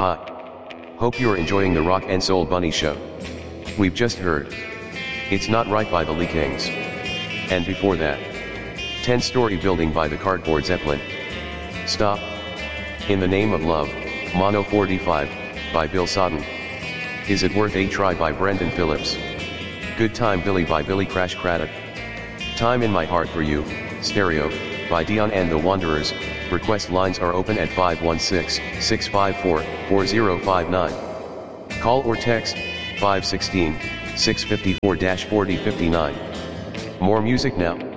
Hi. Hope you're enjoying the Rock and Soul Bunny show. We've just heard It's Not Right by the Lee Kings. And before that, 10-Story Building by the Cardboard Zeppelin. Stop. In the Name of Love, Mono 45, by Bill Sodden. Is It Worth a Try by Brendan Phillips. Good Time Billy by Billy Crash Craddock. Time in My Heart for You, Stereo, by Dion and the Wanderers. Request lines are open at 516-654-4059. Call or text, 516-654-4059. More music now.